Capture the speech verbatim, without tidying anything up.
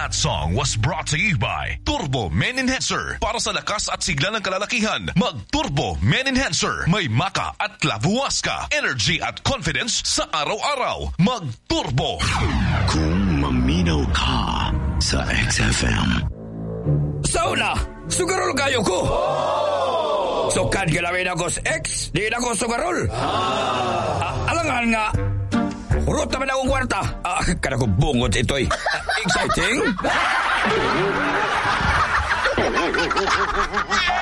That song was brought to you by Turbo Men Enhancer. Para sa lakas at sigla ng kalalakihan, mag-Turbo Men Enhancer. May maka at lavuas ka. Energy at confidence sa araw-araw. Mag-Turbo. Kung maminaw ka sa X F M. Sauna, sugarol kayo ko. Sukad kilawin ako sa X, di na ko sugarol. Ah, alangan nga, urot naman akong kwarta. Ah, kada ko bungot ito'y. Ah, exciting?